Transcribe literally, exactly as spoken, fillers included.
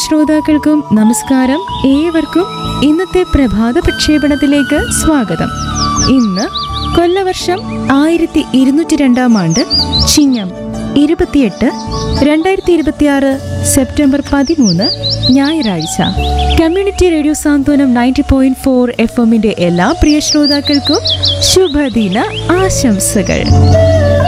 ശ്രോതാക്കൾക്കും നമസ്കാരം. ഏവർക്കും ഇന്നത്തെ പ്രഭാത പ്രക്ഷേപണത്തിലേക്ക് സ്വാഗതം. ഇന്ന് കൊല്ലവർഷം ആയിരത്തി ഇരുന്നൂറ്റി രണ്ടാം ആണ്ട് ചിങ്ങം ഇരുപത്തിയെട്ട് രണ്ടായിരത്തി ഇരുപത്തിയാറ് സെപ്റ്റംബർ പതിമൂന്ന് ഞായറാഴ്ച. കമ്മ്യൂണിറ്റി റേഡിയോ സാന്ത്വനം നയൻറ്റി പോയിന്റ് ഫോർ എഫ് എമ്മിന്റെ എല്ലാ പ്രിയ ശ്രോതാക്കൾക്കും ശുഭദിന ആശംസകൾ.